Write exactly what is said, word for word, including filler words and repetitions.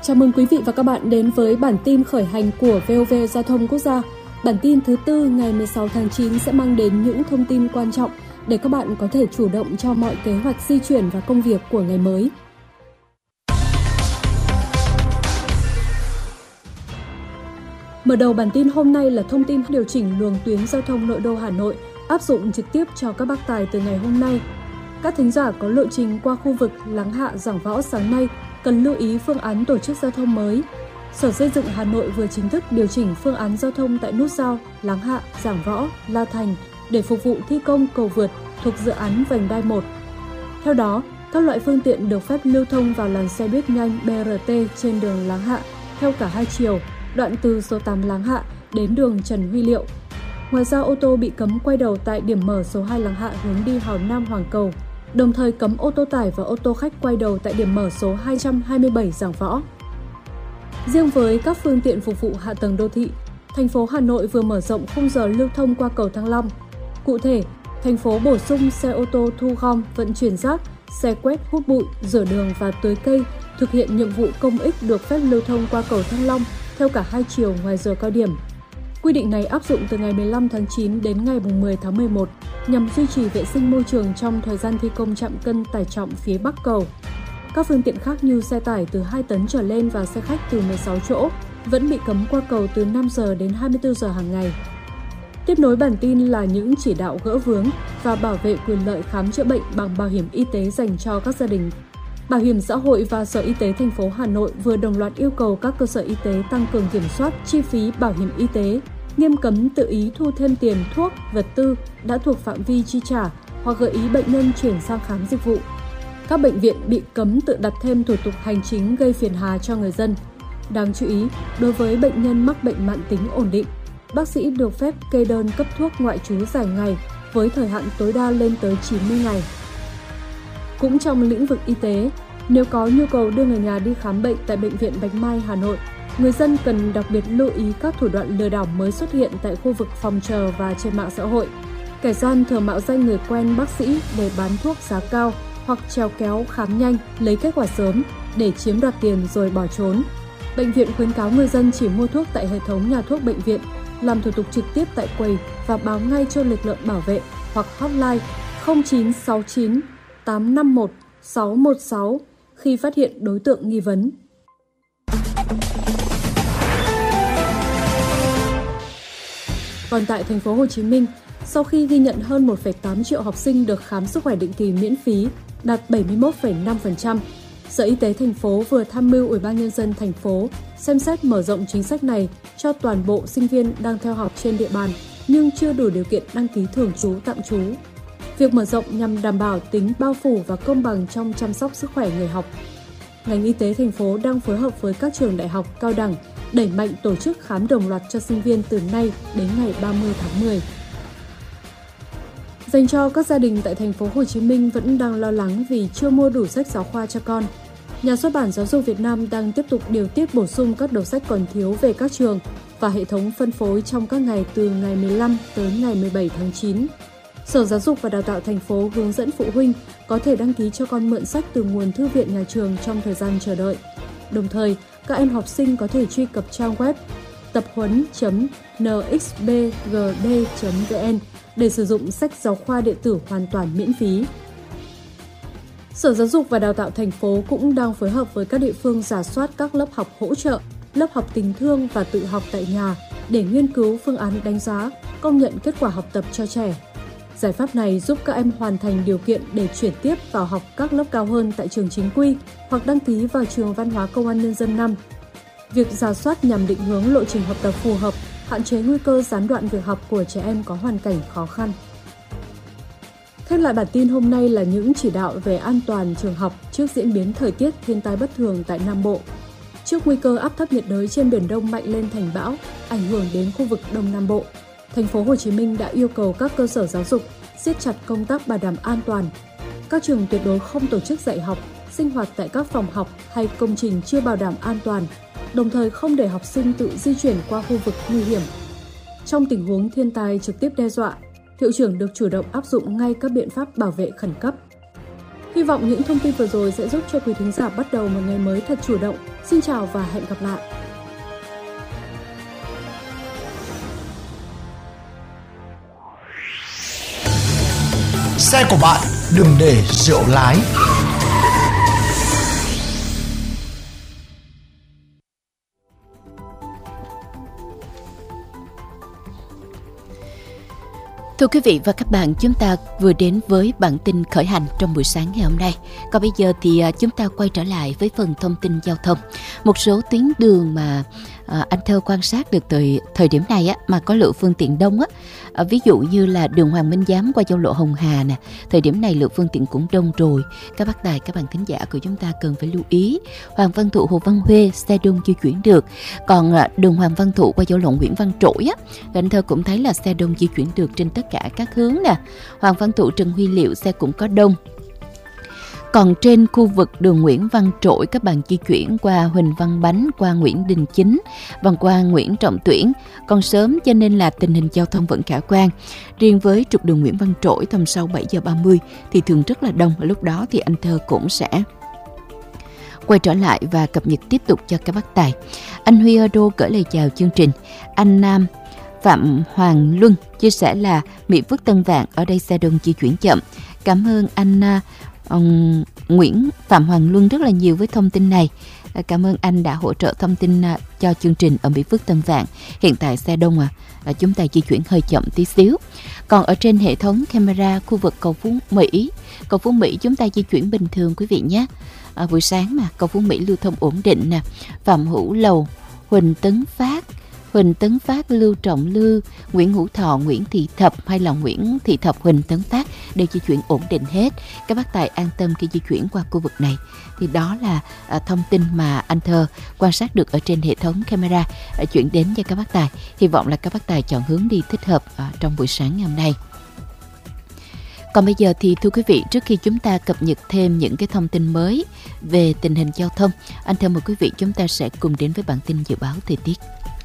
Chào mừng quý vị và các bạn đến với bản tin khởi hành của vê o vê Giao thông Quốc gia. Bản tin thứ tư ngày mười sáu tháng chín sẽ mang đến những thông tin quan trọng để các bạn có thể chủ động cho mọi kế hoạch di chuyển và công việc của ngày mới. Mở đầu bản tin hôm nay là thông tin điều chỉnh luồng tuyến giao thông nội đô Hà Nội áp dụng trực tiếp cho các bác tài từ ngày hôm nay. Các thính giả có lộ trình qua khu vực Láng Hạ, Giảng Võ sáng nay cần lưu ý phương án tổ chức giao thông mới. Sở Xây dựng Hà Nội vừa chính thức điều chỉnh phương án giao thông tại nút giao Láng Hạ, Giảng Võ, La Thành để phục vụ thi công cầu vượt thuộc dự án vành đai một. Theo đó, các loại phương tiện được phép lưu thông vào làn xe buýt nhanh bê rờ tê trên đường Láng Hạ theo cả hai chiều, đoạn từ số tám Láng Hạ đến đường Trần Huy Liệu. Ngoài ra, ô tô bị cấm quay đầu tại điểm mở số hai Láng Hạ hướng đi Hào Nam Hoàng Cầu, đồng thời cấm ô tô tải và ô tô khách quay đầu tại điểm mở số hai trăm hai mươi bảy Giảng Võ. Riêng với các phương tiện phục vụ hạ tầng đô thị, thành phố Hà Nội vừa mở rộng khung giờ lưu thông qua cầu Thăng Long. Cụ thể, thành phố bổ sung xe ô tô thu gom, vận chuyển rác, xe quét hút bụi, rửa đường và tưới cây thực hiện nhiệm vụ công ích được phép lưu thông qua cầu Thăng Long theo cả hai chiều ngoài giờ cao điểm. Quy định này áp dụng từ ngày mười lăm tháng chín đến ngày mười tháng mười một nhằm duy trì vệ sinh môi trường trong thời gian thi công trạm cân tải trọng phía Bắc cầu. Các phương tiện khác như xe tải từ hai tấn trở lên và xe khách từ mười sáu chỗ vẫn bị cấm qua cầu từ năm giờ đến hai mươi tư giờ hàng ngày. Tiếp nối bản tin là những chỉ đạo gỡ vướng và bảo vệ quyền lợi khám chữa bệnh bằng bảo hiểm y tế dành cho các gia đình. Bảo hiểm xã hội và Sở Y tế thành phố Hà Nội vừa đồng loạt yêu cầu các cơ sở y tế tăng cường kiểm soát chi phí bảo hiểm y tế, nghiêm cấm tự ý thu thêm tiền thuốc, vật tư đã thuộc phạm vi chi trả hoặc gợi ý bệnh nhân chuyển sang khám dịch vụ. Các bệnh viện bị cấm tự đặt thêm thủ tục hành chính gây phiền hà cho người dân. Đáng chú ý, đối với bệnh nhân mắc bệnh mãn tính ổn định, bác sĩ được phép kê đơn cấp thuốc ngoại trú dài ngày với thời hạn tối đa lên tới chín mươi ngày. Cũng trong lĩnh vực y tế, nếu có nhu cầu đưa người nhà đi khám bệnh tại Bệnh viện Bạch Mai, Hà Nội, người dân cần đặc biệt lưu ý các thủ đoạn lừa đảo mới xuất hiện tại khu vực phòng chờ và trên mạng xã hội. Kẻ gian thường mạo danh người quen bác sĩ để bán thuốc giá cao hoặc trèo kéo khám nhanh, lấy kết quả sớm để chiếm đoạt tiền rồi bỏ trốn. Bệnh viện khuyến cáo người dân chỉ mua thuốc tại hệ thống nhà thuốc bệnh viện, làm thủ tục trực tiếp tại quầy và báo ngay cho lực lượng bảo vệ hoặc hotline không chín sáu chín tám năm một sáu một sáu khi phát hiện đối tượng nghi vấn. Còn tại thành phố Hồ Chí Minh, sau khi ghi nhận hơn một phẩy tám triệu học sinh được khám sức khỏe định kỳ miễn phí, đạt bảy mươi mốt phẩy năm phần trăm, Sở Y tế thành phố vừa tham mưu Ủy ban nhân dân thành phố xem xét mở rộng chính sách này cho toàn bộ sinh viên đang theo học trên địa bàn nhưng chưa đủ điều kiện đăng ký thường trú tạm trú. Việc mở rộng nhằm đảm bảo tính bao phủ và công bằng trong chăm sóc sức khỏe người học. Ngành y tế thành phố đang phối hợp với các trường đại học, cao đẳng đẩy mạnh tổ chức khám đồng loạt cho sinh viên từ nay đến ngày ba mươi tháng mười. Dành cho các gia đình tại thành phố Hồ Chí Minh vẫn đang lo lắng vì chưa mua đủ sách giáo khoa cho con. Nhà xuất bản Giáo dục Việt Nam đang tiếp tục điều tiết bổ sung các đầu sách còn thiếu về các trường và hệ thống phân phối trong các ngày từ ngày mười lăm tới ngày mười bảy tháng chín. Sở Giáo dục và Đào tạo thành phố hướng dẫn phụ huynh có thể đăng ký cho con mượn sách từ nguồn thư viện nhà trường trong thời gian chờ đợi. Đồng thời, các em học sinh có thể truy cập trang web tập huấn chấm n x b g d chấm v n để sử dụng sách giáo khoa điện tử hoàn toàn miễn phí. Sở Giáo dục và Đào tạo thành phố cũng đang phối hợp với các địa phương rà soát các lớp học hỗ trợ, lớp học tình thương và tự học tại nhà để nghiên cứu phương án đánh giá, công nhận kết quả học tập cho trẻ. Giải pháp này giúp các em hoàn thành điều kiện để chuyển tiếp vào học các lớp cao hơn tại trường chính quy hoặc đăng ký vào trường Văn hóa Công an Nhân dân năm. Việc rà soát nhằm định hướng lộ trình học tập phù hợp, hạn chế nguy cơ gián đoạn việc học của trẻ em có hoàn cảnh khó khăn. Khép lại bản tin hôm nay là những chỉ đạo về an toàn trường học trước diễn biến thời tiết thiên tai bất thường tại Nam Bộ. Trước nguy cơ áp thấp nhiệt đới trên Biển Đông mạnh lên thành bão, ảnh hưởng đến khu vực Đông Nam Bộ, thành phố Hồ Chí Minh đã yêu cầu các cơ sở giáo dục siết chặt công tác bảo đảm an toàn. Các trường tuyệt đối không tổ chức dạy học, sinh hoạt tại các phòng học hay công trình chưa bảo đảm an toàn, đồng thời không để học sinh tự di chuyển qua khu vực nguy hiểm. Trong tình huống thiên tai trực tiếp đe dọa, hiệu trưởng được chủ động áp dụng ngay các biện pháp bảo vệ khẩn cấp. Hy vọng những thông tin vừa rồi sẽ giúp cho quý thính giả bắt đầu một ngày mới thật chủ động Xin chào và hẹn gặp lại! Xe của bạn đừng để rượu lái. Thưa quý vị và các bạn, chúng ta vừa đến với bản tin khởi hành trong buổi sáng ngày hôm nay. Còn bây giờ thì chúng ta quay trở lại với phần thông tin giao thông. Một số tuyến đường mà à, anh Thơ quan sát được từ thời điểm này á, mà có lượng phương tiện đông á. À, ví dụ như là đường Hoàng Minh Giám qua giao lộ Hồng Hà nè. Thời điểm này lượng phương tiện cũng đông rồi. Các bác tài, các bạn thính giả của chúng ta cần phải lưu ý. Hoàng Văn Thụ, Hồ Văn Huê, xe đông di chuyển được. Còn à, đường Hoàng Văn Thụ qua giao lộ Nguyễn Văn Trỗi á, anh Thơ cũng thấy là xe đông di chuyển được trên tất cả các hướng nè. Hoàng Văn Thụ, Trần Huy Liệu xe cũng có đông. Còn trên khu vực đường Nguyễn Văn Trỗi, các bạn di chuyển qua Huỳnh Văn Bánh, qua Nguyễn Đình Chính, bằng qua Nguyễn Trọng Tuyển. Còn sớm cho nên là tình hình giao thông vẫn khả quan. Riêng với trục đường Nguyễn Văn Trỗi tầm sau bảy giờ ba mươi thì thường rất là đông. Ở lúc đó thì anh Thơ cũng sẽ quay trở lại và cập nhật tiếp tục cho các bác tài. Anh Huy Ơ Đô gửi lời chào chương trình. Anh Nam Phạm Hoàng Luân chia sẻ là Mỹ Phước Tân Vạn ở đây xe đông di chuyển chậm. Cảm ơn anh ông Nguyễn Phạm Hoàng Luân rất là nhiều với thông tin này. Cảm ơn anh đã hỗ trợ thông tin cho chương trình ở Mỹ Phước Tân Vạn. Hiện tại xe đông à, là chúng ta di chuyển hơi chậm tí xíu. Còn ở trên hệ thống camera khu vực cầu Phú Mỹ, cầu Phú Mỹ chúng ta di chuyển bình thường quý vị nhé. À, buổi sáng mà cầu Phú Mỹ lưu thông ổn định nè. Phạm Hữu Lầu, Huỳnh Tấn Phát, Huỳnh Tấn Phát, Lưu Trọng Lư, Nguyễn Hữu Thọ, Nguyễn Thị Thập hay là Nguyễn Thị Thập, Huỳnh Tấn Phát đều di chuyển ổn định hết. Các bác tài an tâm khi di chuyển qua khu vực này. Thì đó là à, thông tin mà anh Thơ quan sát được ở trên hệ thống camera à, chuyển đến cho các bác tài. Hy vọng là các bác tài chọn hướng đi thích hợp à, trong buổi sáng ngày hôm nay. Còn bây giờ thì thưa quý vị, trước khi chúng ta cập nhật thêm những cái thông tin mới về tình hình giao thông, anh Thơ mời quý vị chúng ta sẽ cùng đến với bản tin dự báo thời tiết.